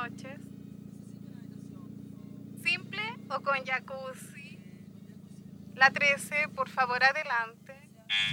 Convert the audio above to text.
noches. ¿Simple o con jacuzzi? La 13, por favor, adelante.